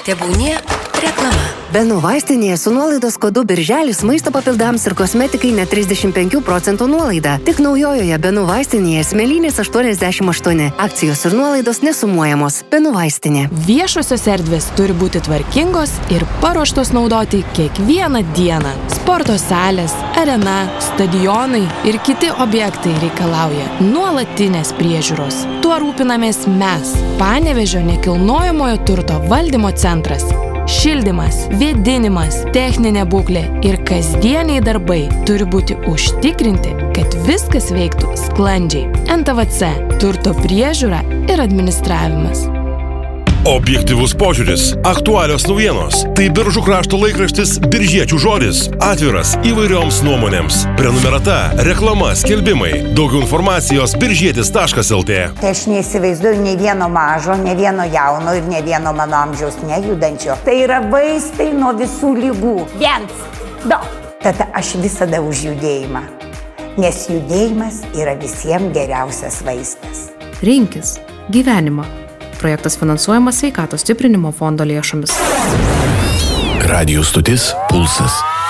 Tebūnie reklama. Benu vaistinėje su nuolaidos kodu Birželis maisto papildams ir kosmetikai net 35% nuolaida. Tik naujojoje Benu vaistinėje Smėlynės 88. Akcijos ir nuolaidos nesumuojamos. Benu vaistinė. Viešosios erdvės turi būti tvarkingos ir paruoštos naudoti kiekvieną dieną. Sporto salės, arena, stadionai ir kiti objektai reikalauja nuolatinės priežiūros. Tuo rūpinamės mes, Panevėžio nekilnojamojo turto valdymo centras. Šildymas, vėdinimas, techninė būklė ir kasdieniai darbai turi būti užtikrinti, kad viskas veiktų sklandžiai. NTVC – turto priežiūra ir administravimas. Objektyvus požiūris, aktualios naujienos. Tai Biržų krašto laikraštis Biržiečių žodis. Atviras įvairioms nuomonėms. Prenumerata, reklama, skelbimai. Daugiau informacijos biržietis.lt. Tai aš neįsivaizduoju nei vieno mažo, nei vieno jauno ir nei vieno mano amžiaus nejudančio. Tai yra vaistai nuo visų lygų. 1, 2. Tada aš visada už judėjimą. Nes judėjimas yra visiems geriausias vaistas. Rinkis gyvenimą. Projektas finansuojamas Sveikatos stiprinimo fondo lėšomis. Radijo stotis Pulsas.